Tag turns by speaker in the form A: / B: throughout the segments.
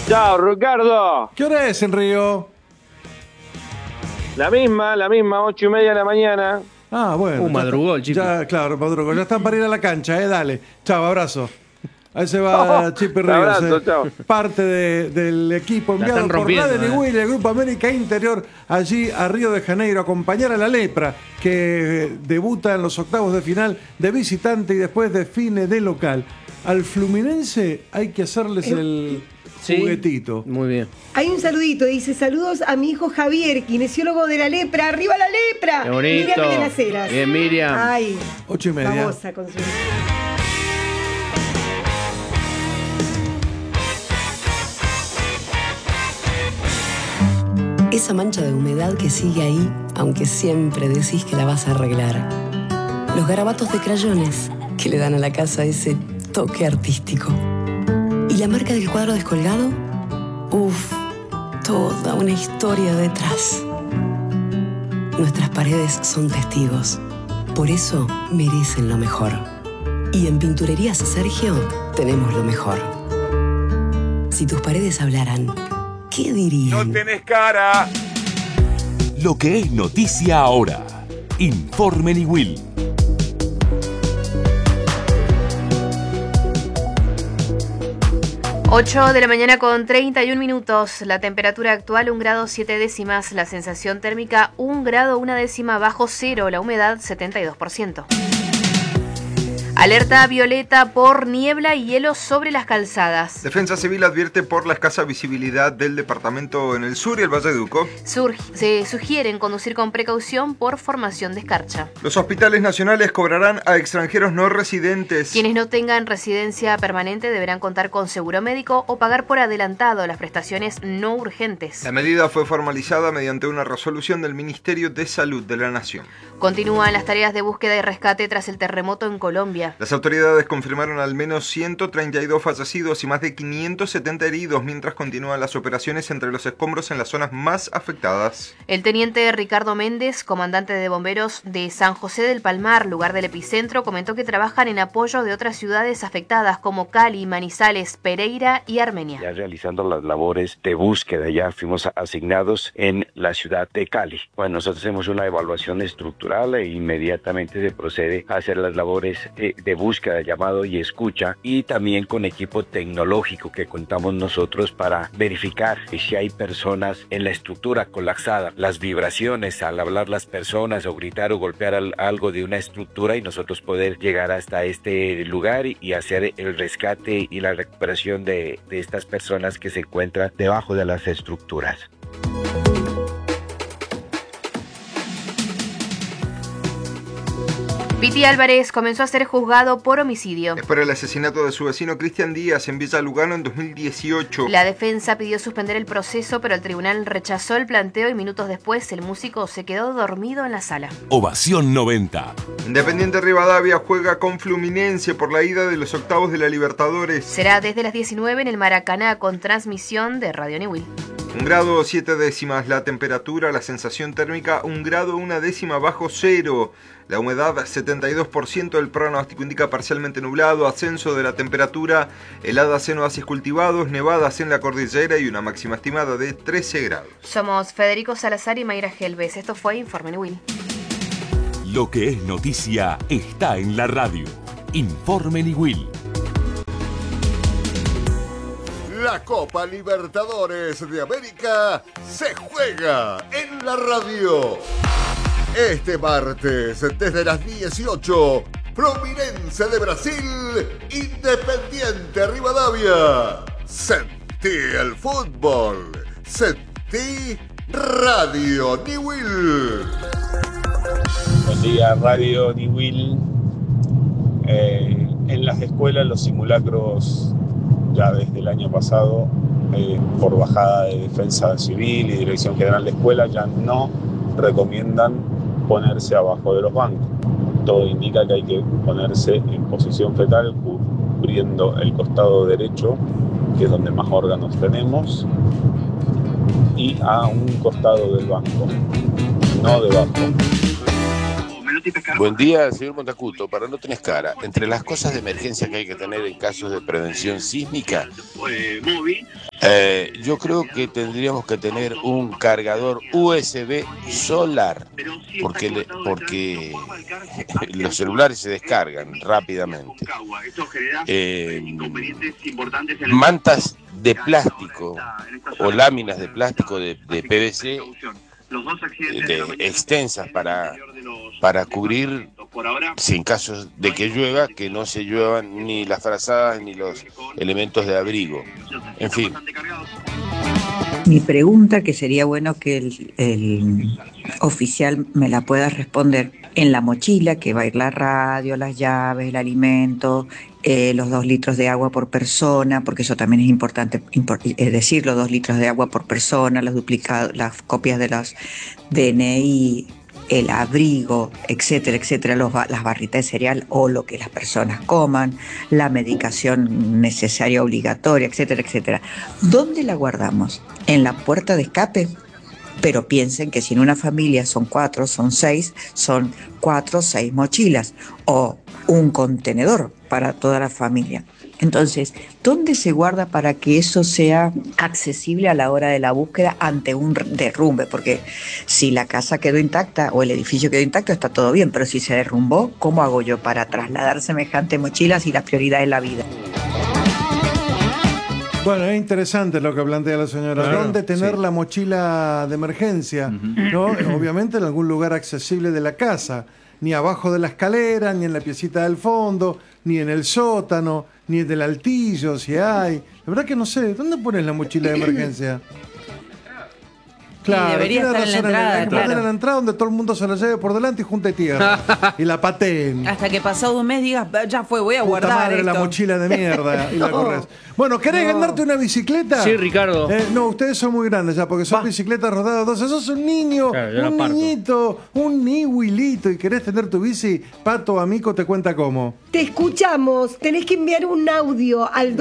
A: Chao, Ricardo.
B: ¿Qué hora es en Río?
A: La misma, 8:30 de la mañana.
B: Ah, bueno.
C: Madrugó el Chipi.
B: Ya, claro, madrugó. Ya están para ir a la cancha, dale. Chao, abrazo. Ahí se va Chipi Ríos.
A: Abrazo, chao.
B: Parte del equipo
C: La
B: enviado
C: están
B: por
C: rompiendo,
B: Radio Niwil, el Grupo América Interior, allí a Río de Janeiro, a acompañar a la Lepra, que debuta en los octavos de final de visitante y después define de local. Al Fluminense hay que hacerles el juguetito.
C: Muy bien.
D: Hay un saludito, dice: saludos a mi hijo Javier, kinesiólogo de la lepra. ¡Arriba la lepra!
C: Qué bonito.
D: Miriam de las Heras.
C: Bien, Miriam.
D: Ay,
B: 8:30.
D: famosa con su...
E: Esa mancha de humedad que sigue ahí, aunque siempre decís que la vas a arreglar. Los garabatos de crayones que le dan a la casa ese toque artístico. ¿Y la marca del cuadro descolgado? Uf, toda una historia detrás. Nuestras paredes son testigos. Por eso merecen lo mejor. Y en Pinturerías Sergio tenemos lo mejor. Si tus paredes hablaran, ¿qué dirían?
F: ¡No tenés cara!
G: Lo que es noticia ahora. Informe Niwil.
H: 8 de la mañana con 31 minutos. La temperatura actual 1 grado 7 décimas. La sensación térmica 1 grado 1 décima bajo cero. La humedad 72%. Alerta violeta por niebla y hielo sobre las calzadas.
F: Defensa Civil advierte por la escasa visibilidad del departamento en el sur y el Valle de Uco.
H: Se sugieren conducir con precaución por formación de escarcha.
F: Los hospitales nacionales cobrarán a extranjeros no residentes.
H: Quienes no tengan residencia permanente deberán contar con seguro médico o pagar por adelantado las prestaciones no urgentes.
F: La medida fue formalizada mediante una resolución del Ministerio de Salud de la Nación.
H: Continúan las tareas de búsqueda y rescate tras el terremoto en Colombia.
F: Las autoridades confirmaron al menos 132 fallecidos y más de 570 heridos mientras continúan las operaciones entre los escombros en las zonas más afectadas.
H: El teniente Ricardo Méndez, comandante de bomberos de San José del Palmar, lugar del epicentro, comentó que trabajan en apoyo de otras ciudades afectadas como Cali, Manizales, Pereira y Armenia.
I: Ya realizando las labores de búsqueda, ya fuimos asignados en la ciudad de Cali. Bueno, nosotros hacemos una evaluación estructural e inmediatamente se procede a hacer las labores de búsqueda, llamado y escucha, y también con equipo tecnológico que contamos nosotros para verificar si hay personas en la estructura colapsada, las vibraciones al hablar las personas o gritar o golpear algo de una estructura y nosotros poder llegar hasta este lugar y hacer el rescate y la recuperación de estas personas que se encuentran debajo de las estructuras.
H: Piti Álvarez comenzó a ser juzgado por homicidio.
F: Es por el asesinato de su vecino Cristian Díaz en Villa Lugano en 2018.
H: La defensa pidió suspender el proceso, pero el tribunal rechazó el planteo y minutos después el músico se quedó dormido en la sala.
G: Ovación 90.
F: Independiente Rivadavia juega con Fluminense por la ida de los octavos de la Libertadores.
H: Será desde las 19 en el Maracaná con transmisión de Radio Niwil.
F: 1 grado 7 décimas la temperatura, la sensación térmica 1 grado 1 décima bajo cero. La humedad 72%, el pronóstico indica parcialmente nublado, ascenso de la temperatura, heladas en oasis cultivados, nevadas en la cordillera y una máxima estimada de 13 grados.
H: Somos Federico Salazar y Mayra Gelbes. Esto fue Informe Niwil.
G: Lo que es noticia está en la radio. Informe Niwil.
J: La Copa Libertadores de América se juega en la radio. Este martes, desde las 18, Fluminense de Brasil, Independiente Rivadavia. Sentí el fútbol, sentí Radio Niwil.
K: Buen día, Radio Niwil. En las escuelas los simulacros ya desde el año pasado, por bajada de Defensa Civil y Dirección General de Escuela, ya no recomiendan ponerse abajo de los bancos. Todo indica que hay que ponerse en posición fetal, cubriendo el costado derecho, que es donde más órganos tenemos, y a un costado del banco, no debajo.
C: Buen día, señor Montacuto. Para no tener cara, entre las cosas de emergencia que hay que tener en casos de prevención sísmica, yo creo que tendríamos que tener un cargador USB solar, porque los celulares se descargan rápidamente. Mantas de plástico o láminas de plástico de PVC extensas para cubrir, si en caso de que llueva, que no se lluevan ni las frazadas ni los elementos de abrigo. En fin.
L: Mi pregunta, que sería bueno que el oficial me la pueda responder, en la mochila que va a ir la radio, las llaves, el alimento, los 2 litros de agua por persona, porque eso también es importante decir, los 2 litros de agua por persona, los duplicados, las copias de los DNI, el abrigo, etcétera, etcétera, las barritas de cereal o lo que las personas coman, la medicación necesaria, obligatoria, etcétera, etcétera. ¿Dónde la guardamos? ¿En la puerta de escape? Pero piensen que si en una familia son 4, son 6, son 4 o 6 mochilas o un contenedor para toda la familia. Entonces, ¿dónde se guarda para que eso sea accesible a la hora de la búsqueda ante un derrumbe? Porque si la casa quedó intacta o el edificio quedó intacto, está todo bien, pero si se derrumbó, ¿cómo hago yo para trasladar semejante mochilas y la prioridad es la vida?
B: Bueno, es interesante lo que plantea la señora.
M: Claro,
B: ¿Dónde tener
M: sí.
B: la mochila de emergencia? ¿No? Obviamente en algún lugar accesible de la casa. Ni abajo de la escalera, ni en la piecita del fondo, ni en el sótano, ni en el altillo, si hay. La verdad que no sé. ¿Dónde pones la mochila de emergencia? Claro,
N: debería
B: tiene
N: estar en la
B: razón,
N: entrada,
B: hay que poner
N: claro.
B: en la entrada donde todo el mundo se la lleve por delante y junte tierra. Y la pateen.
N: Hasta que pasado un mes digas, ya fue, voy a
B: Puta
N: guardar
B: madre,
N: esto.
B: la mochila de mierda y la corres. Bueno, ¿querés ganarte una bicicleta?
M: Sí, Ricardo.
B: No, ustedes son muy grandes ya, porque son bicicletas rodadas 12. Sos un niño,
M: Claro, yo la
B: un
M: parto.
B: niñito, un nihuilito y querés tener tu bici. Pato Amico te cuenta cómo.
D: Te escuchamos. Tenés que enviar un audio al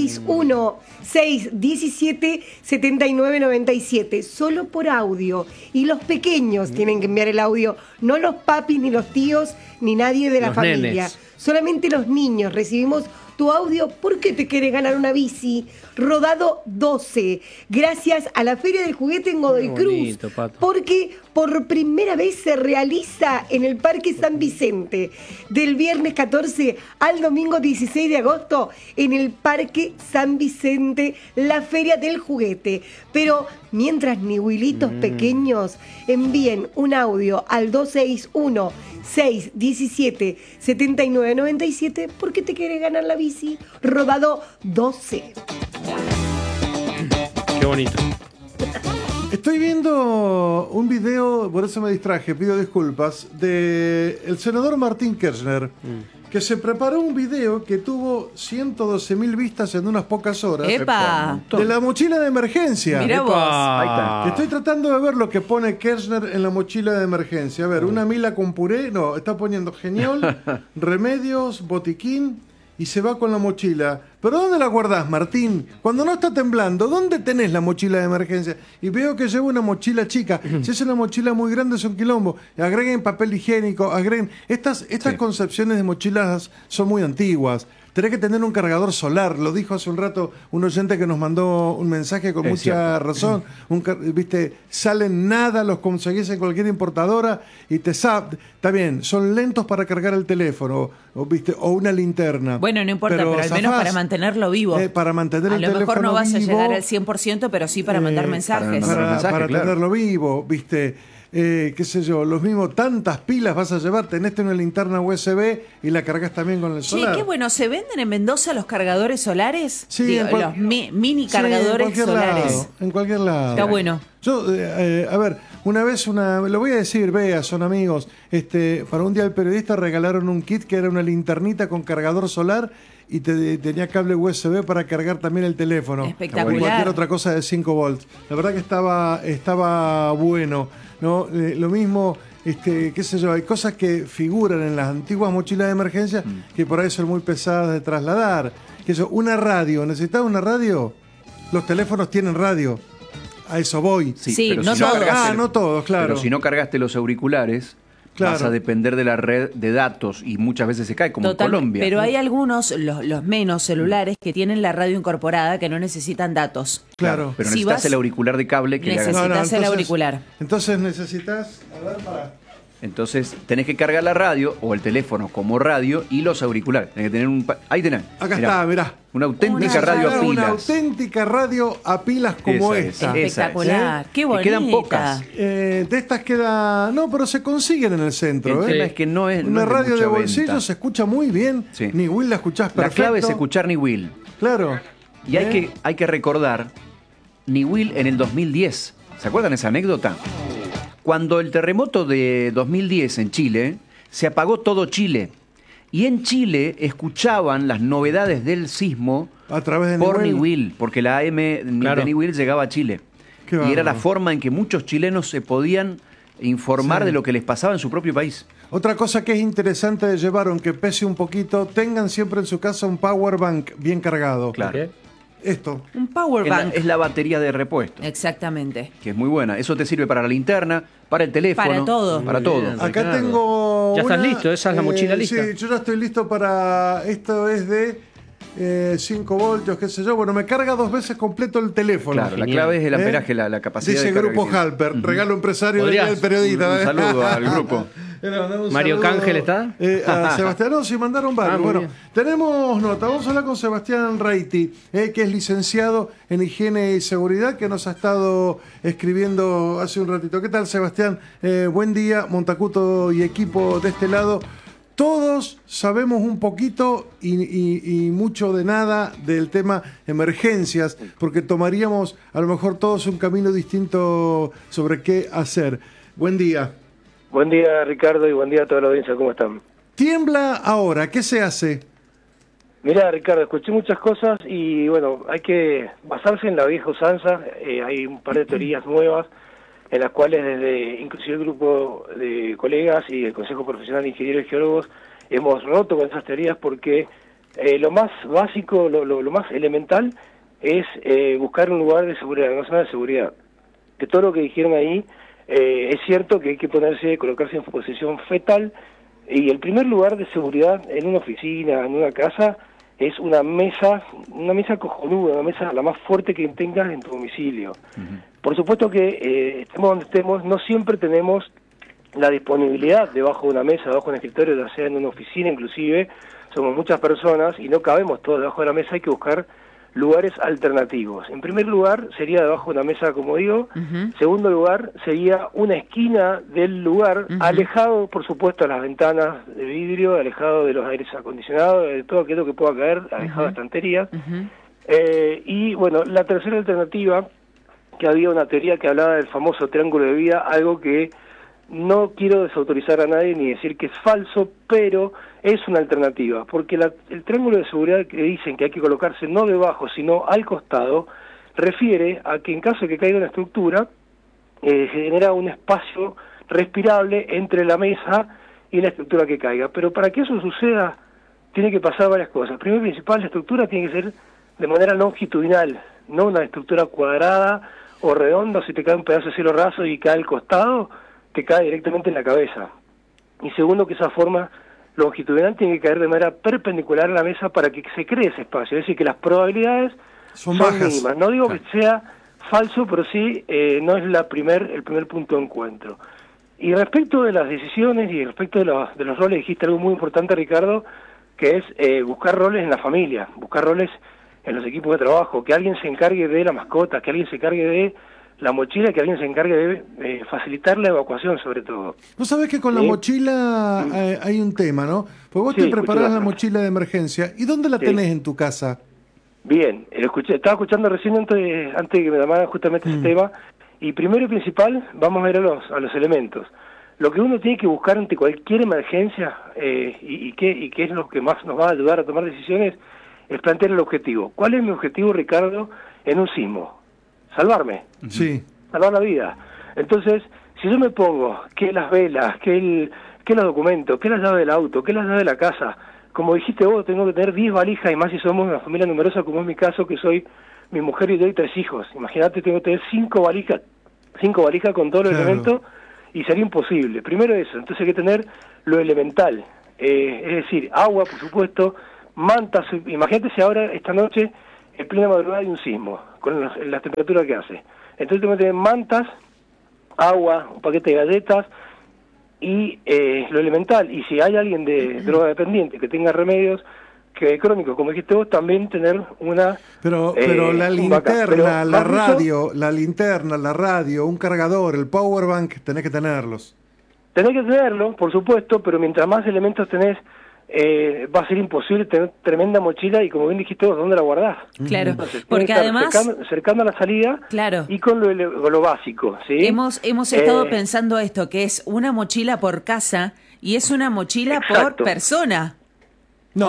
D: 261-617-7997. Solo por audio. Y los pequeños tienen que enviar el audio. No los papis, ni los tíos, ni nadie de la
M: Los
D: familia.
M: nenes.
D: Solamente los niños recibimos tu audio porque te querés ganar una bici. Rodado 12. Gracias a la Feria del Juguete en Godoy
M: Qué
D: Cruz.
M: bonito, Pato.
D: Porque por primera vez se realiza en el Parque San Vicente. Del viernes 14 al domingo 16 de agosto en el Parque San Vicente, la Feria del Juguete. Pero mientras nihuilitos pequeños envíen un audio al 261-617-7997 porque te quieres ganar la bici. Rodado 12.
M: Qué bonito.
B: Estoy viendo un video, por eso me distraje, pido disculpas, de el senador Martín Kirchner, que se preparó un video que tuvo 112.000 vistas en unas pocas horas.
N: ¡Epa!
B: De la mochila de emergencia.
N: Mirá vos.
M: Ahí está.
B: Estoy tratando de ver lo que pone Kirchner en la mochila de emergencia. A ver, una mila con puré, no, está poniendo genial, remedios, botiquín y se va con la mochila. ¿Pero dónde la guardás, Martín? Cuando no está temblando, ¿dónde tenés la mochila de emergencia? Y veo que lleva una mochila chica. Si es una mochila muy grande, es un quilombo. Agreguen papel higiénico, agreguen... Estas concepciones de mochilas son muy antiguas. Tenés que tener un cargador solar, lo dijo hace un rato un oyente que nos mandó un mensaje con mucha razón. Viste, salen nada, los conseguís en cualquier importadora y está bien, son lentos para cargar el teléfono o una linterna.
N: Bueno, no importa, pero al menos para mantenerlo vivo.
B: Para mantener el
N: a lo
B: teléfono
N: mejor no vas
B: vivo,
N: a llegar al 100%, pero sí para mandar mensajes.
B: Para tenerlo vivo, viste. Qué sé yo, los mismos, tantas pilas vas a llevar, tenés una linterna USB y la cargas también con el solar.
N: Sí, qué bueno, ¿se venden en Mendoza los cargadores solares?
B: Sí,
N: Digo, los mini cargadores solares.
B: En cualquier lado.
N: Está bueno.
B: Yo, a ver, una vez, lo voy a decir, vea, son amigos, para un día del periodista regalaron un kit que era una linternita con cargador solar y tenía cable USB para cargar también el teléfono.
N: Espectacular.
B: O cualquier otra cosa de 5 volts. La verdad que estaba bueno, ¿no? Lo mismo, qué sé yo, hay cosas que figuran en las antiguas mochilas de emergencia que por ahí son muy pesadas de trasladar. Una radio, ¿necesitas una radio? Los teléfonos tienen radio. A eso voy.
N: Sí, no todos.
B: No todos, claro.
O: Pero si no cargaste los auriculares,
M: vas a depender de la red de datos y muchas veces se cae, como en Colombia.
N: Pero hay algunos, los menos celulares, que tienen la radio incorporada que no necesitan datos.
B: Claro.
M: Pero necesitas el auricular de cable que le haga.
N: Necesitas el auricular.
B: Entonces necesitas... A ver, para...
M: Entonces tenés que cargar la radio o el teléfono como radio y los auriculares. Tenés que tener ahí tenés.
B: Acá está, mirá.
M: Una auténtica radio a pilas.
B: Una auténtica radio a pilas como esta.
N: Espectacular. Qué bonita.
M: Quedan pocas.
B: De estas queda... No, pero se consiguen en el centro.
M: El tema es que no es
B: una radio de bolsillo
M: venta.
B: se escucha muy bien.
M: Sí.
B: Ni Will la escuchás perfecto.
M: La clave es escuchar Ni Will.
B: Claro.
M: Y hay que recordar Ni Will en el 2010. ¿Se acuerdan esa anécdota? Cuando el terremoto de 2010 en Chile, se apagó todo Chile. Y en Chile escuchaban las novedades del sismo
B: a través de
M: por Ni Will, porque la AM de Ni Will llegaba a Chile. Y era la forma en que muchos chilenos se podían informar de lo que les pasaba en su propio país.
B: Otra cosa que es interesante de llevar, aunque pese un poquito, tengan siempre en su casa un power bank bien cargado.
M: Claro.
B: Esto.
N: Un power bank.
M: Es la batería de repuesto.
N: Exactamente.
M: Que es muy buena. Eso te sirve para la linterna, para el teléfono.
N: Para todo.
M: Para todo.
B: Acá tengo
O: ¿Ya estás listo? Esa es la mochila lista.
B: Sí, yo ya estoy listo para... Esto es de 5 voltios, qué sé yo. Bueno, me carga 2 veces completo el teléfono.
M: Claro, la clave es el amperaje, la capacidad
B: Dice
M: de carga.
B: Grupo Halper, regalo empresario del periodista.
M: Un saludo al grupo.
O: Mario Cángel está.
B: A Sebastián, no, sí, mandaron varios. Bueno,
O: bien.
B: tenemos nota. Vamos a hablar con Sebastián Reiti, que es licenciado en Higiene y Seguridad, que nos ha estado escribiendo hace un ratito. ¿Qué tal, Sebastián? Buen día, Montacuto y equipo de este lado. Todos sabemos un poquito y mucho de nada del tema emergencias, porque tomaríamos a lo mejor todos un camino distinto sobre qué hacer. Buen día.
P: Buen día, Ricardo, y buen día a toda la audiencia. ¿Cómo están?
B: Tiembla ahora, ¿qué se hace?
P: Mirá, Ricardo, escuché muchas cosas y, bueno, hay que basarse en la vieja usanza. Hay un par de teorías nuevas en las cuales desde inclusive el grupo de colegas y el Consejo Profesional de Ingenieros y Geólogos hemos roto con esas teorías porque lo más básico, lo más elemental es buscar un lugar de seguridad, una zona de seguridad. Que todo lo que dijeron ahí es cierto que hay que colocarse en posición fetal, y el primer lugar de seguridad en una oficina, en una casa, es una mesa cojonuda, una mesa la más fuerte que tengas en tu domicilio. Por supuesto que estemos donde estemos, no siempre tenemos la disponibilidad debajo de una mesa, debajo de un escritorio, ya sea en una oficina inclusive, somos muchas personas y no cabemos todos debajo de la mesa, hay que buscar lugares alternativos. En primer lugar sería debajo de una mesa, como digo. Segundo lugar sería una esquina del lugar, alejado por supuesto de las ventanas de vidrio, alejado de los aires acondicionados, de todo aquello que pueda caer, alejado de estanterías. Y bueno, la tercera alternativa, que había una teoría que hablaba del famoso triángulo de vida, algo que no quiero desautorizar a nadie ni decir que es falso, pero es una alternativa, porque el triángulo de seguridad que dicen que hay que colocarse no debajo, sino al costado, refiere a que en caso de que caiga una estructura, genera un espacio respirable entre la mesa y la estructura que caiga. Pero para que eso suceda, tiene que pasar varias cosas. Primero y principal, la estructura tiene que ser de manera longitudinal, no una estructura cuadrada o redonda. Si te cae un pedazo de cielo raso y cae al costado, te cae directamente en la cabeza. Y segundo, que esa forma longitudinal tiene que caer de manera perpendicular a la mesa para que se cree ese espacio. Es decir, que las probabilidades son mínimas. No digo que sea falso, pero sí no es el primer punto de encuentro. Y respecto de las decisiones y respecto de los roles, dijiste algo muy importante, Ricardo, que es buscar roles en la familia, buscar roles en los equipos de trabajo, que alguien se encargue de la mascota, que alguien se encargue de la mochila, que alguien se encargue de facilitar la evacuación, sobre todo.
B: Vos sabés que con la mochila hay un tema, ¿no? Porque vos te preparás la mochila de emergencia. ¿Y dónde la tenés en tu casa?
P: Bien, estaba escuchando recién antes de que me llamaran justamente ese tema, y primero y principal, vamos a ver a los elementos. Lo que uno tiene que buscar ante cualquier emergencia, y qué es lo que más nos va a ayudar a tomar decisiones, es plantear el objetivo. ¿Cuál es mi objetivo, Ricardo, en un sismo? Salvarme.
B: Sí.
P: Salvar la vida. Entonces, si yo me pongo que las velas, que los documentos, que las llaves del auto, que las llaves de la casa, como dijiste vos, tengo que tener 10 valijas, y más si somos una familia numerosa, como es mi caso, que soy mi mujer y yo y 3 hijos. Imagínate, tengo que tener 5 valijas con todos los elementos, y sería imposible. Primero eso, entonces hay que tener lo elemental, es decir, agua, por supuesto, mantas. Imagínate si ahora, esta noche, en plena madrugada hay un sismo, con las temperaturas que hace. Entonces tengo que tener mantas, agua, un paquete de galletas y lo elemental. Y si hay alguien de droga dependiente que tenga remedios crónicos, como dijiste vos, también tener una...
B: Pero la linterna, la linterna, la radio, un cargador, el powerbank, tenés que tenerlos.
P: Tenés que tenerlo, por supuesto, pero mientras más elementos tenés, va a ser imposible tener tremenda mochila y, como bien dijiste vos, ¿dónde la guardás?
N: Claro,
P: Entonces,
N: porque además...
P: cercano a la salida,
N: claro,
P: y con lo básico, ¿sí?
N: Hemos estado pensando esto, que es una mochila por casa y es una mochila por persona.
B: No,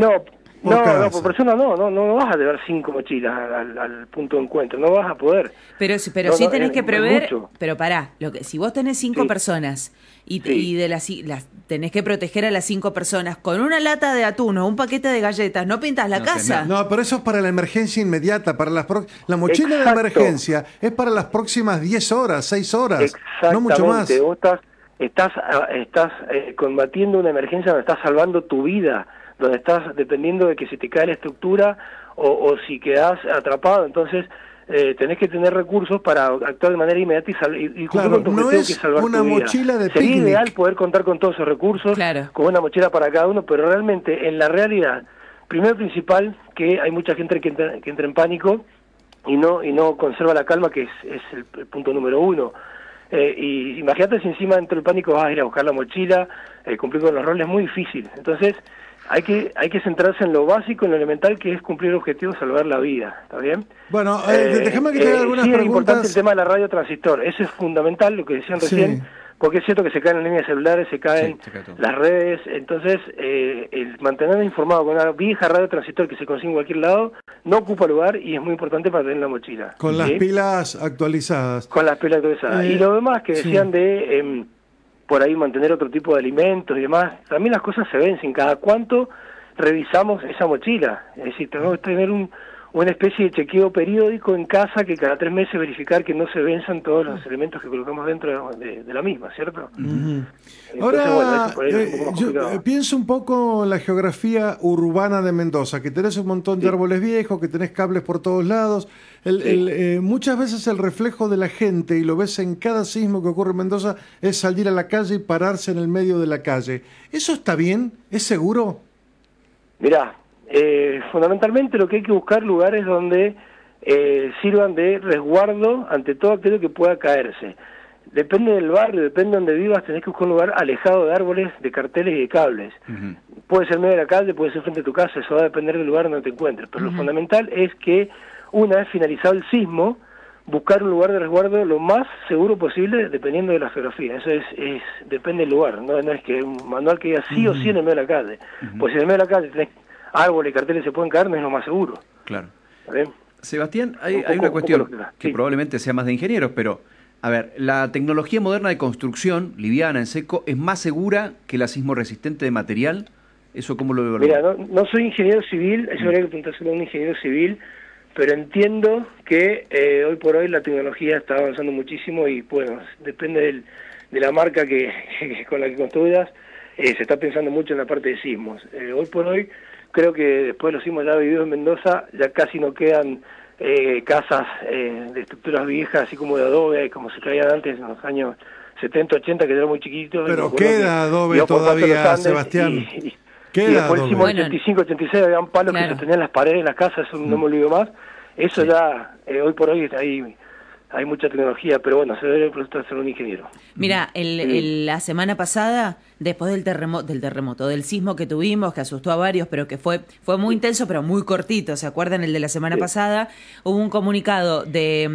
P: por persona no vas a llevar 5 mochilas al punto de encuentro, no vas a poder.
N: Pero sí tenés que prever, pero pará, si vos tenés 5 personas y de las tenés que proteger a las 5 personas con una lata de atún o un paquete de galletas, no pintas la casa.
B: No, pero eso es para la emergencia inmediata, para la mochila de emergencia es para las próximas 10 horas, 6 horas, no mucho más.
P: Vos estás combatiendo una emergencia donde estás salvando tu vida, donde estás dependiendo de que se te cae la estructura o si quedás atrapado. Entonces tenés que tener recursos para actuar de manera inmediata y
B: claro, no es
P: que salvar
B: una
P: tu vida.
B: mochila de
P: Sería
B: picnic.
P: ideal poder contar con todos esos recursos, con una mochila para cada uno, pero realmente en la realidad, primero principal, que hay mucha gente que entra en pánico y no conserva la calma, que es el punto número 1. Y imagínate si encima dentro del pánico vas a ir a buscar la mochila, cumplir con los roles, es muy difícil. Entonces hay que centrarse en lo básico, en lo elemental, que es cumplir el objetivo de salvar la vida, ¿está bien?
B: Bueno, déjame que te haga algunas preguntas.
P: Es importante el tema de la radio transistor, eso es fundamental, lo que decían recién, porque es cierto que se caen las líneas celulares, se caen las redes, entonces el mantener informado con una vieja radio transistor que se consigue en cualquier lado no ocupa lugar y es muy importante para tener en la mochila.
B: Con las pilas actualizadas.
P: Con las pilas actualizadas. Y lo demás que decían de por ahí mantener otro tipo de alimentos y demás, también las cosas se vencen. Cada cuánto revisamos esa mochila, es decir, tenemos que tener una especie de chequeo periódico en casa, que cada 3 meses verificar que no se venzan todos los elementos que colocamos dentro de la misma, ¿cierto? Entonces,
B: ahora,
P: eso por ahí es un poco más complicado.
B: yo pienso un poco en la geografía urbana de Mendoza, que tenés un montón de árboles viejos, que tenés cables por todos lados. Muchas veces el reflejo de la gente, y lo ves en cada sismo que ocurre en Mendoza, es salir a la calle y pararse en el medio de la calle. ¿Eso está bien? ¿Es seguro?
P: Mirá, fundamentalmente lo que hay que buscar lugares donde sirvan de resguardo ante todo aquello que pueda caerse. Depende del barrio, depende de donde vivas, tenés que buscar un lugar alejado de árboles, de carteles y de cables. Puede ser en medio de la calle, puede ser frente a tu casa, eso va a depender del lugar donde te encuentres. Pero lo fundamental es que una vez finalizado el sismo, buscar un lugar de resguardo lo más seguro posible, dependiendo de la geografía. Eso depende del lugar, no es que un manual que diga sí o sí en el medio de la calle. Pues si en el medio de la calle tenés árboles, carteles se pueden caer, no es lo más seguro.
M: Claro.
P: ¿Bien?
M: Sebastián, hay una cuestión que probablemente sea más de ingenieros, pero, a ver, la tecnología moderna de construcción, liviana, en seco, ¿es más segura que la sismo resistente de material? ¿Eso cómo lo evalúas?
P: Mira, no soy ingeniero civil, eso habría que preguntárselo a un ingeniero civil, pero entiendo que hoy por hoy la tecnología está avanzando muchísimo y, bueno, depende de la marca con la que construyas, se está pensando mucho en la parte de sismos. Hoy por hoy, creo que después de los sismos ya vividos en Mendoza, ya casi no quedan casas de estructuras viejas, así como de adobe, como se traían antes en los años 70, 80, que eran muy chiquitos.
B: Pero queda adobe todavía, Sebastián.
P: Y después el sismo del 85, 86, habían palos que sostenían las paredes de las casas, eso no me olvido más. Eso ya, hoy por hoy hay mucha tecnología, pero bueno, se debe preguntar ser un ingeniero.
N: Mira, la semana pasada, después del terremoto, del sismo que tuvimos, que asustó a varios, pero que fue muy intenso, pero muy cortito, ¿se acuerdan? El de la semana pasada, hubo un comunicado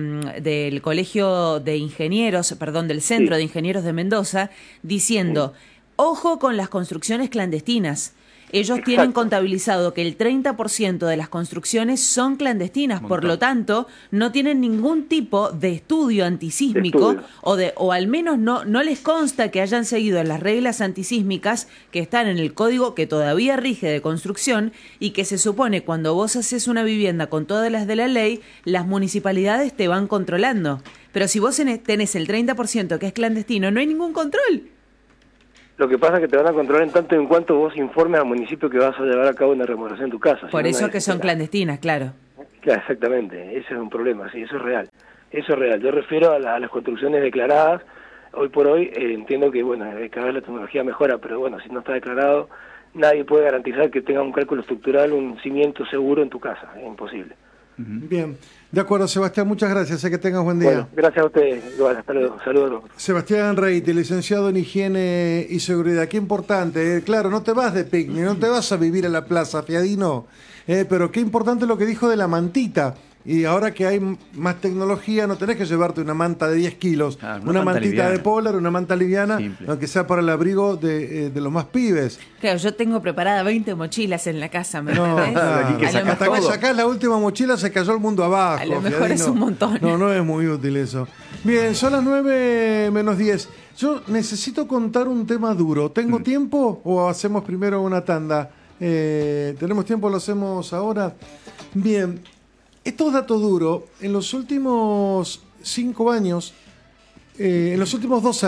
N: del Colegio de Ingenieros, del Centro de Ingenieros de Mendoza, diciendo, ojo con las construcciones clandestinas. Ellos tienen contabilizado que el 30% de las construcciones son clandestinas, por lo tanto, no tienen ningún tipo de estudio antisísmico o al menos no les consta que hayan seguido las reglas antisísmicas que están en el código que todavía rige de construcción y que se supone cuando vos haces una vivienda con todas las de la ley, las municipalidades te van controlando. Pero si vos tenés el 30% que es clandestino, no hay ningún control.
P: Lo que pasa es que te van a controlar en tanto en cuanto vos informes al municipio que vas a llevar a cabo una remodelación en tu casa.
N: Por eso que son clandestinas, claro.
P: Claro, exactamente. Ese es un problema, sí, eso es real. Eso es real. Yo refiero a las construcciones declaradas. Hoy por hoy entiendo que, bueno, cada vez la tecnología mejora, pero bueno, si no está declarado, nadie puede garantizar que tenga un cálculo estructural, un cimiento seguro en tu casa. Es imposible.
B: Bien, de acuerdo, Sebastián, muchas gracias, que tengas buen día.
P: Bueno, gracias a ustedes, igual, hasta luego, saludos.
B: Sebastián Reite, licenciado en Higiene y Seguridad, qué importante, claro, no te vas de picnic, no te vas a vivir en la plaza, Fiadino, pero qué importante lo que dijo de la mantita. Y ahora que hay más tecnología, no tenés que llevarte una manta de 10 kilos, una mantita liviana de polar, una manta liviana, simple, aunque sea para el abrigo de los más pibes.
N: Claro, yo tengo preparada 20 mochilas en la casa, ¿me entendés?
B: Hasta que sacás la última mochila se cayó el mundo abajo.
N: A lo mejor Fiadino. Es un montón.
B: No es muy útil eso. Bien, son las 9:10. Yo necesito contar un tema duro. ¿Tengo tiempo o hacemos primero una tanda? ¿Tenemos tiempo? ¿Lo hacemos ahora? Bien. Esto es dato duro. En los últimos 5 años, en los últimos 2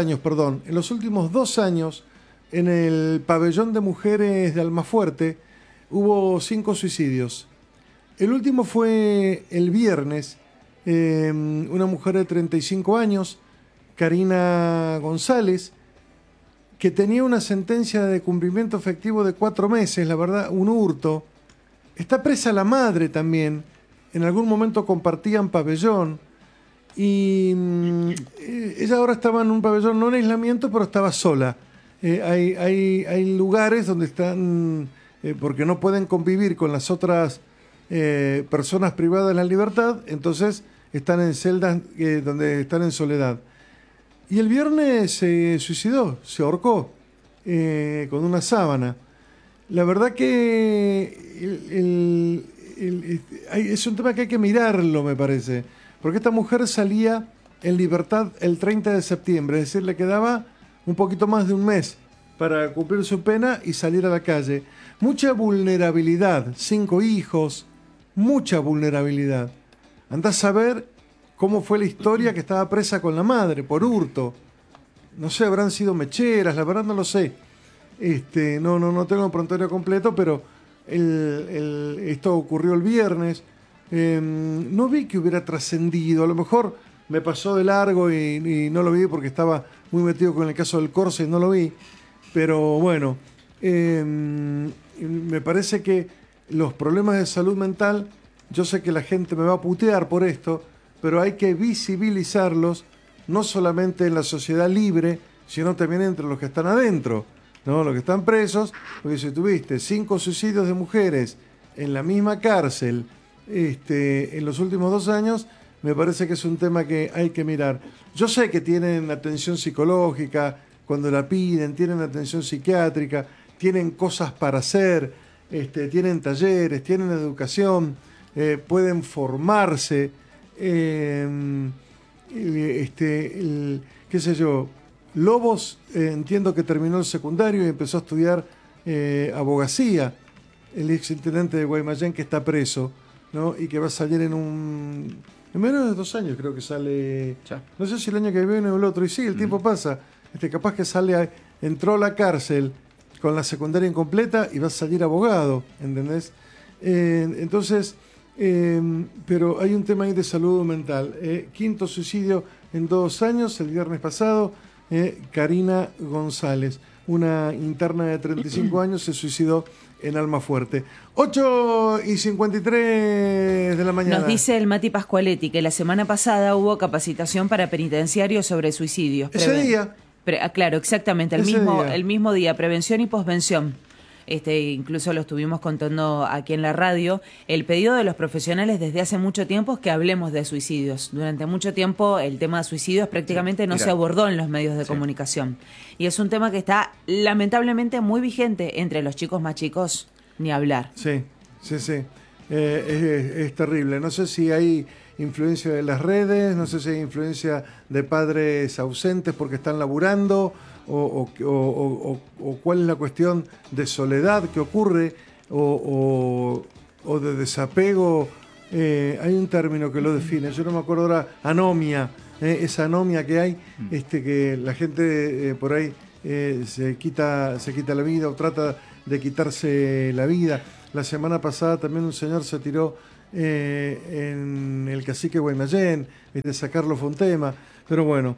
B: años, en el pabellón de mujeres de Almafuerte, hubo 5 suicidios. El último fue el viernes. Una mujer de 35 años, Karina González, que tenía una sentencia de cumplimiento efectivo de 4 meses, la verdad, un hurto. Está presa la madre también. En algún momento compartían pabellón y ella ahora estaba en un pabellón no en aislamiento, pero estaba sola. Hay lugares donde están, porque no pueden convivir con las otras personas privadas de la libertad, entonces están en celdas donde están en soledad. Y el viernes se suicidó, se ahorcó con una sábana. La verdad que es un tema que hay que mirarlo, me parece, porque esta mujer salía en libertad el 30 de septiembre, es decir, le quedaba un poquito más de un mes para cumplir su pena y salir a la calle. Mucha vulnerabilidad, 5 hijos, mucha vulnerabilidad. Andás a ver cómo fue la historia, que estaba presa con la madre por hurto. No sé, habrán sido mecheras, la verdad no lo sé. No tengo el prontuario completo, pero esto ocurrió el viernes. No vi que hubiera trascendido. A lo mejor me pasó de largo y no lo vi porque estaba muy metido con el caso del Corsa y no lo vi. Pero bueno, me parece que los problemas de salud mental, yo sé que la gente me va a putear por esto, pero hay que visibilizarlos no solamente en la sociedad libre, sino también entre los que están adentro, ¿no? Los que están presos, porque si tuviste 5 suicidios de mujeres en la misma cárcel en los últimos 2 años, me parece que es un tema que hay que mirar. Yo sé que tienen atención psicológica cuando la piden, tienen atención psiquiátrica, tienen cosas para hacer, tienen talleres, tienen educación, pueden formarse, qué sé yo. Lobos, entiendo que terminó el secundario y empezó a estudiar abogacía. El exintendente de Guaymallén, que está preso, ¿no? Y que va a salir en menos de 2 años, creo que sale. No sé si el año que viene o el otro. Y sí, el tiempo pasa. Capaz que entró a la cárcel con la secundaria incompleta y va a salir abogado, ¿entendés? Entonces, pero hay un tema ahí de salud mental. 5º suicidio en 2 años, el viernes pasado. Karina González, una interna de 35 años, se suicidó en Almafuerte. 8:53 de la mañana.
N: Nos dice el Mati Pascualetti que la semana pasada hubo capacitación para penitenciarios sobre suicidios.
B: Ese día.
N: Claro, exactamente, el mismo día, prevención y posvención. Incluso lo estuvimos contando aquí en la radio. El pedido de los profesionales desde hace mucho tiempo es que hablemos de suicidios. Durante mucho tiempo el tema de suicidios prácticamente no se abordó en los medios de comunicación. Y es un tema que está lamentablemente muy vigente entre los chicos más chicos, ni hablar.
B: Sí. Es terrible. No sé si hay influencia de las redes, no sé si hay influencia de padres ausentes porque están laburando, o cuál es la cuestión de soledad que ocurre, o de desapego. Hay un término que lo define, yo no me acuerdo ahora, anomia, esa anomia que hay, que la gente por ahí se quita la vida o trata de quitarse la vida. La semana pasada también un señor se tiró en el cacique Guaymallén, sacarlo fue un tema. Pero bueno,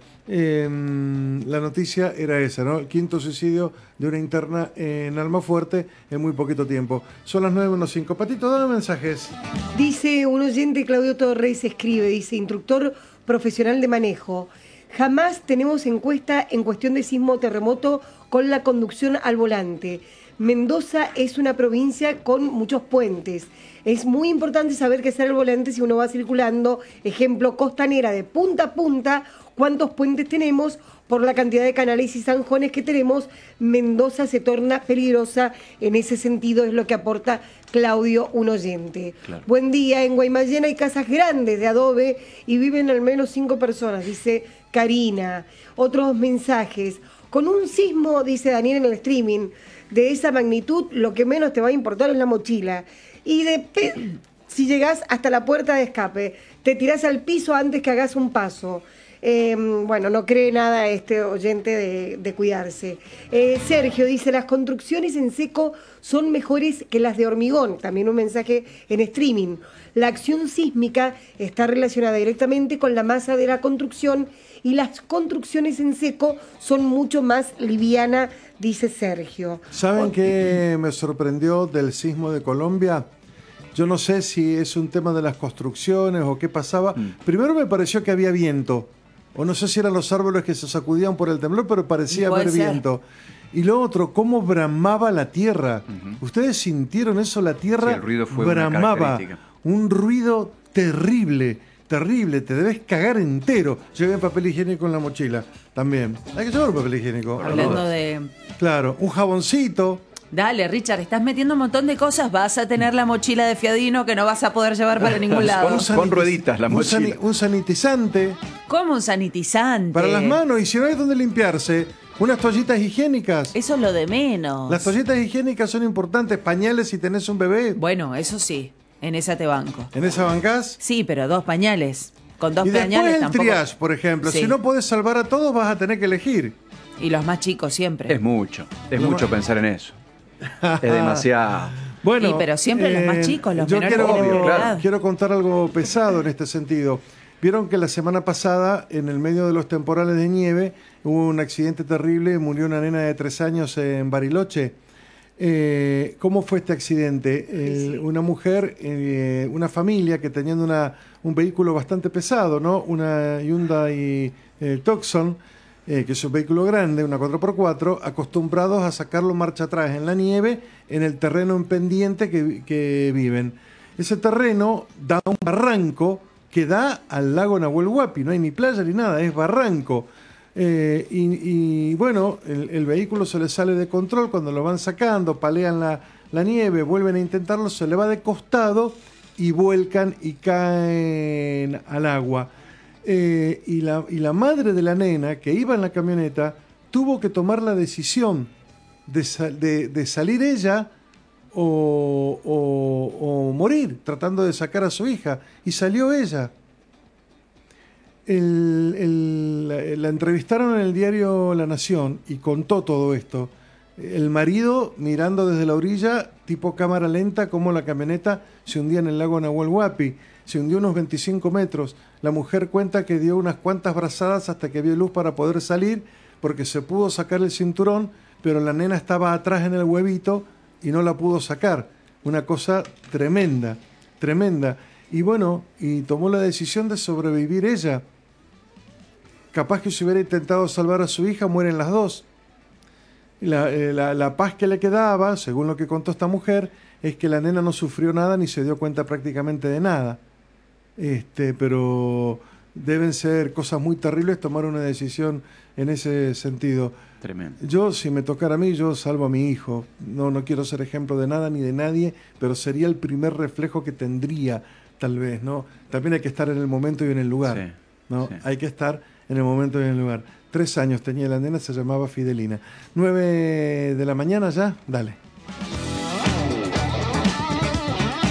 B: la noticia era esa, ¿no? El 5º suicidio de una interna en Almafuerte en muy poquito tiempo. Son las 9:15. Patito, dame mensajes.
D: Dice un oyente, Claudio Torres, escribe, dice, instructor profesional de manejo. Jamás tenemos encuesta en cuestión de sismo o terremoto con la conducción al volante. Mendoza es una provincia con muchos puentes. Es muy importante saber qué hacer al volante si uno va circulando. Ejemplo, Costanera de punta a punta, cuántos puentes tenemos por la cantidad de canales y zanjones que tenemos. Mendoza se torna peligrosa en ese sentido, es lo que aporta Claudio, un oyente. Claro. Buen día, en Guaymallén hay casas grandes de adobe y viven al menos 5 personas, dice Karina. Otros mensajes. Con un sismo, dice Daniel en el streaming, de esa magnitud, lo que menos te va a importar es la mochila. Y si llegás hasta la puerta de escape, te tirás al piso antes que hagas un paso. Bueno, no cree nada este oyente de cuidarse. Sergio dice, las construcciones en seco son mejores que las de hormigón. También un mensaje en streaming. La acción sísmica está relacionada directamente con la masa de la construcción y las construcciones en seco son mucho más livianas, dice Sergio.
B: ¿Saben qué me sorprendió del sismo de Colombia? Yo no sé si es un tema de las construcciones o qué pasaba. Primero me pareció que había viento. O no sé si eran los árboles que se sacudían por el temblor, pero parecía haber viento. Y lo otro, cómo bramaba la tierra. ¿Ustedes sintieron eso? La tierra
M: sí, el ruido fue
B: bramaba. Un ruido terrible, terrible. Te debes cagar entero. Llevé papel higiénico en la mochila también. Hay que llevar papel higiénico.
N: Hablando de...
B: Claro, un jaboncito.
N: Dale, Richard, estás metiendo un montón de cosas. Vas a tener la mochila de Fiadino que no vas a poder llevar para ningún lado.
M: Con rueditas la mochila.
B: Un sanitizante.
N: ¿Cómo un sanitizante?
B: Para las manos, y si no hay donde limpiarse, unas toallitas higiénicas.
N: Eso es lo de menos.
B: Las toallitas higiénicas son importantes, pañales si tenés un bebé.
N: Bueno, eso sí, en esa te banco.
B: ¿En esa bancás?
N: Sí, pero 2 pañales. Con 2
B: y
N: pañales
B: después el
N: tampoco...
B: triage, por ejemplo. Sí. Si no podés salvar a todos, vas a tener que elegir.
N: Y los más chicos siempre.
M: Es mucho pensar en eso. Es demasiado.
B: Bueno,
N: sí, pero siempre los más chicos, los menores
B: quiero contar algo pesado en este sentido. Vieron que la semana pasada, en el medio de los temporales de nieve, hubo un accidente terrible, murió una nena de 3 años en Bariloche. ¿Cómo fue este accidente? Una mujer, una familia que teniendo un vehículo bastante pesado, ¿no? Una Hyundai Tucson, que es un vehículo grande, una 4x4, acostumbrados a sacarlo marcha atrás en la nieve, en el terreno en pendiente que viven. Ese terreno da un barranco que da al lago Nahuel Huapi, no hay ni playa ni nada, es barranco. Y bueno, el vehículo se le sale de control cuando lo van sacando, palean la nieve, vuelven a intentarlo, se le va de costado y vuelcan y caen al agua. Y la madre de la nena, que iba en la camioneta, tuvo que tomar la decisión de salir ella o morir, tratando de sacar a su hija. Y salió ella. La entrevistaron en el diario La Nación y contó todo esto. El marido mirando desde la orilla, tipo cámara lenta, cómo la camioneta se hundía en el lago Nahuel Huapi. Se hundió unos 25 metros. La mujer cuenta que dio unas cuantas brazadas hasta que vio luz para poder salir, porque se pudo sacar el cinturón, pero la nena estaba atrás en el huevito y no la pudo sacar. Una cosa tremenda, tremenda. Y bueno, y tomó la decisión de sobrevivir ella. Capaz que si hubiera intentado salvar a su hija, mueren las dos. La paz que le quedaba, según lo que contó esta mujer, es que la nena no sufrió nada ni se dio cuenta prácticamente de nada. Pero deben ser cosas muy terribles tomar una decisión en ese sentido.
M: Tremendo.
B: Yo, si me tocara a mí, yo salvo a mi hijo. No quiero ser ejemplo de nada ni de nadie, pero sería el primer reflejo que tendría, tal vez, ¿no? También hay que estar en el momento y en el lugar,
M: sí,
B: ¿no?
M: Sí.
B: Hay que estar en el momento y en el lugar. 3 años tenía la nena, se llamaba Fidelina. 9 de la mañana ya, dale.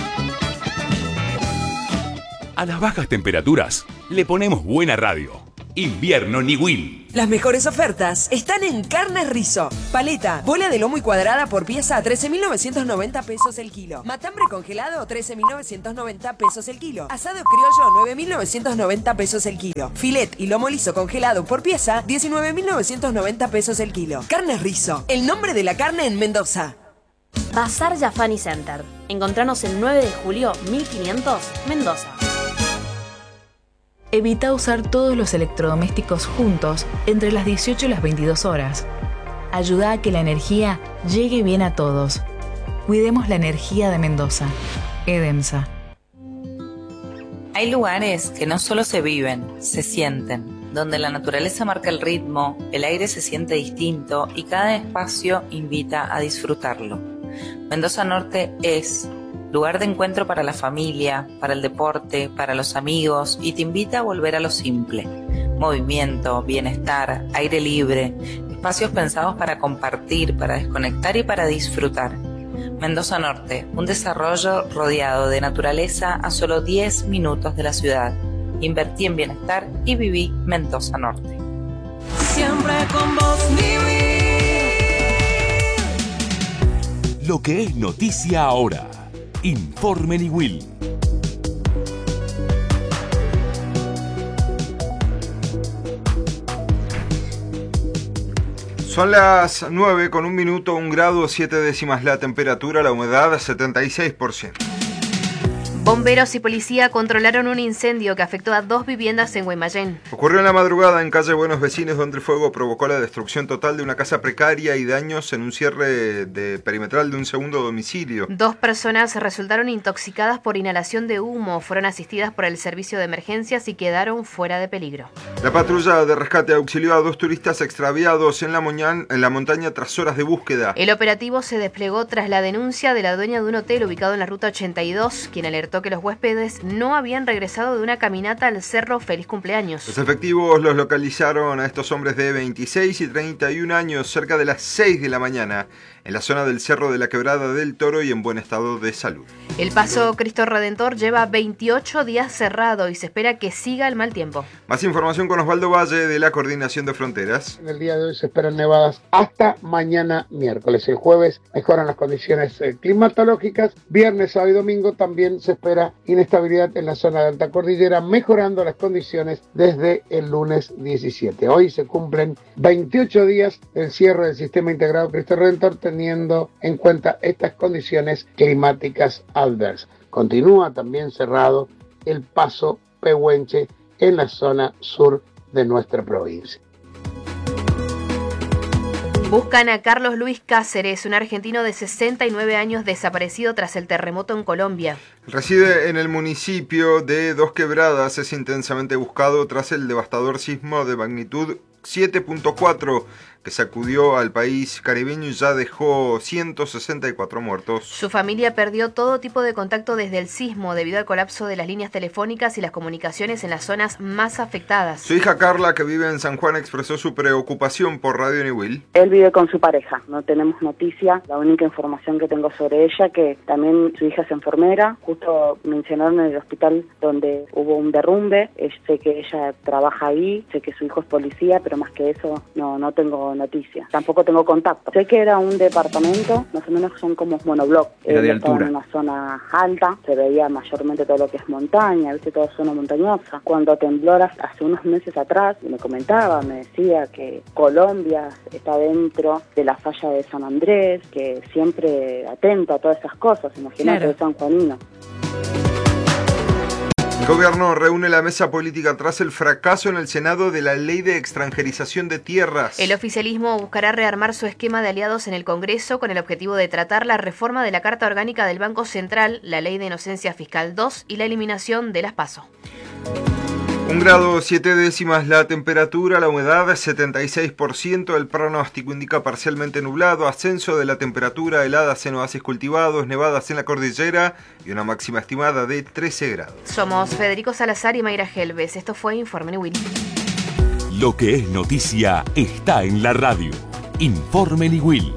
G: A las bajas temperaturas le ponemos buena radio. Invierno Niwil.
Q: Las mejores ofertas están en Carnes Rizo. Paleta, bola de lomo y cuadrada por pieza a 13.990 pesos el kilo. Matambre congelado, 13.990 pesos el kilo. Asado criollo, 9.990 pesos el kilo. Filet y lomo liso congelado por pieza, 19.990 pesos el kilo. Carnes Rizo, el nombre de la carne en Mendoza.
R: Bazar Jafani Center. Encontranos el 9 de julio, 1500, Mendoza.
S: Evita usar todos los electrodomésticos juntos entre las 18 y las 22 horas. Ayuda a que la energía llegue bien a todos. Cuidemos la energía de Mendoza. EDEMSA.
T: Hay lugares que no solo se viven, se sienten, donde la naturaleza marca el ritmo, el aire se siente distinto y cada espacio invita a disfrutarlo. Mendoza Norte es lugar de encuentro para la familia, para el deporte, para los amigos y te invita a volver a lo simple. Movimiento, bienestar, aire libre, espacios pensados para compartir, para desconectar y para disfrutar. Mendoza Norte, un desarrollo rodeado de naturaleza a solo 10 minutos de la ciudad. Invertí en bienestar y viví Mendoza Norte.
Q: Siempre con vos,
G: Lo que es noticia ahora. Informe Niwil.
F: Son las 9 con 1 minuto, 1 grado, 7 décimas la temperatura, la humedad 76%.
H: Bomberos y policía controlaron un incendio que afectó a 2 viviendas en Guaymallén.
F: Ocurrió en la madrugada en calle Buenos Vecinos, donde el fuego provocó la destrucción total de una casa precaria y daños en un cierre perimetral de un segundo domicilio.
H: 2 personas resultaron intoxicadas por inhalación de humo, fueron asistidas por el servicio de emergencias y quedaron fuera de peligro.
F: La patrulla de rescate auxilió a 2 turistas extraviados en la montaña tras horas de búsqueda.
H: El operativo se desplegó tras la denuncia de la dueña de un hotel ubicado en la ruta 82, quien alertó que los huéspedes no habían regresado de una caminata al cerro Feliz Cumpleaños.
F: Los efectivos los localizaron a estos hombres de 26 y 31 años cerca de las 6 de la mañana en la zona del Cerro de la Quebrada del Toro y en buen estado de salud.
H: El Paso Cristo Redentor lleva 28 días cerrado y se espera que siga el mal tiempo.
F: Más información con Osvaldo Valle de la Coordinación de Fronteras.
U: En el día de hoy se esperan nevadas hasta mañana miércoles. El jueves mejoran las condiciones climatológicas. Viernes, sábado y domingo también se espera inestabilidad en la zona de alta cordillera, mejorando las condiciones desde el lunes 17. Hoy se cumplen 28 días del cierre del Sistema Integrado Cristo Redentor, teniendo en cuenta estas condiciones climáticas adversas. Continúa también cerrado el Paso Pehuenche en la zona sur de nuestra provincia.
H: Buscan a Carlos Luis Cáceres, un argentino de 69 años desaparecido tras el terremoto en Colombia.
F: Reside en el municipio de Dos Quebradas, es intensamente buscado tras el devastador sismo de magnitud 7.4 que sacudió al país caribeño y ya dejó 164 muertos.
H: Su familia perdió todo tipo de contacto desde el sismo debido al colapso de las líneas telefónicas y las comunicaciones en las zonas más afectadas.
F: Su hija Carla, que vive en San Juan, expresó su preocupación por Radio Niwil.
V: Él vive con su pareja, no tenemos noticia. La única información que tengo sobre ella, que también su hija es enfermera. Justo mencionaron en el hospital donde hubo un derrumbe. Sé que ella trabaja ahí, sé que su hijo es policía, pero más que eso no tengo noticia. Tampoco tengo contacto. Sé que era un departamento, más o menos son como monobloc.
M: Era de altura.
V: Estaba en una zona alta, se veía mayormente todo lo que es montaña, viste, toda zona montañosa. Cuando tembló hace unos meses atrás, me decía que Colombia está dentro de la falla de San Andrés, que siempre atento a todas esas cosas, imagínate, claro. De San Juanino.
F: El gobierno reúne la mesa política tras el fracaso en el Senado de la ley de extranjerización de tierras.
H: El oficialismo buscará rearmar su esquema de aliados en el Congreso con el objetivo de tratar la reforma de la Carta Orgánica del Banco Central, la Ley de Inocencia Fiscal 2 y la eliminación de las PASO.
F: 1 grado 7 décimas la temperatura, la humedad 76%, el pronóstico indica parcialmente nublado, ascenso de la temperatura, heladas en oasis cultivados, nevadas en la cordillera y una máxima estimada de 13 grados.
H: Somos Federico Salazar y Mayra Helves, esto fue Informe Niwil.
G: Lo que es noticia está en la radio. Informe Niwil.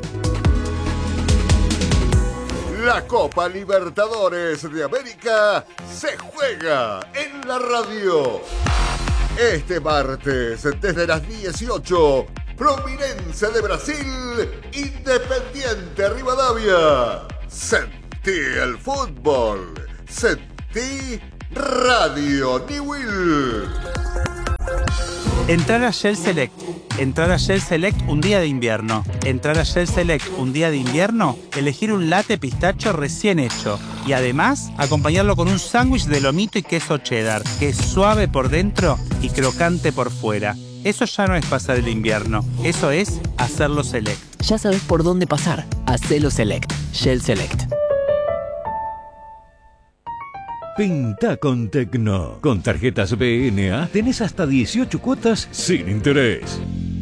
J: La Copa Libertadores de América se juega en la radio. Este martes, desde las 18, Fluminense de Brasil, Independiente Rivadavia. Sentí el fútbol, sentí Radio Newell.
A: Entrar a Shell Select. Entrar a Shell Select un día de invierno. Entrar a Shell Select un día de invierno, elegir un latte pistacho recién hecho. Y además, acompañarlo con un sándwich de lomito y queso cheddar, que es suave por dentro y crocante por fuera. Eso ya no es pasar el invierno, eso es hacerlo Select.
E: Ya sabes por dónde pasar. Hacelo Select. Shell Select.
W: Pinta con Tecno. Con tarjetas BNA tenés hasta 18 cuotas sin interés.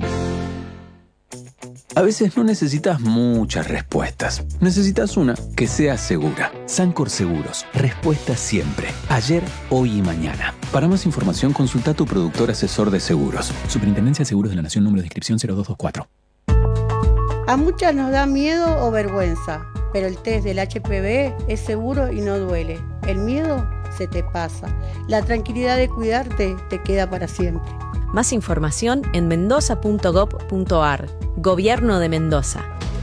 X: A veces no necesitas muchas respuestas. Necesitas una que sea segura. Sancor Seguros. Respuesta siempre. Ayer, hoy y mañana. Para más información, consulta a tu productor asesor de seguros. Superintendencia de Seguros de la Nación, número de inscripción 0224.
Y: A muchas nos da miedo o vergüenza, pero el test del HPV es seguro y no duele. El miedo se te pasa. La tranquilidad de cuidarte te queda para siempre.
R: Más información en mendoza.gov.ar. Gobierno de Mendoza.